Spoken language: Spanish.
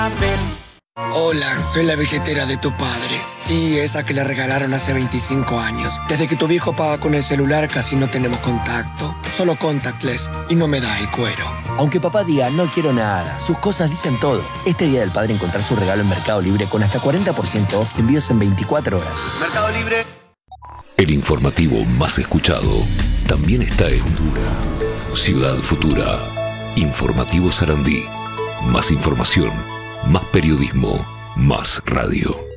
Hola, soy la billetera de tu padre. Sí, esa que le regalaron hace 25 años. Desde que tu viejo paga con el celular casi no tenemos contacto. Solo contactless y no me da el cuero. Aunque papá diga no quiero nada, sus cosas dicen todo. Este Día del Padre encontrar su regalo en Mercado Libre con hasta 40% off, envíos en 24 horas. Mercado Libre. El informativo más escuchado también está en Dura. Ciudad Futura. Informativo Sarandí. Más información, más periodismo, más radio.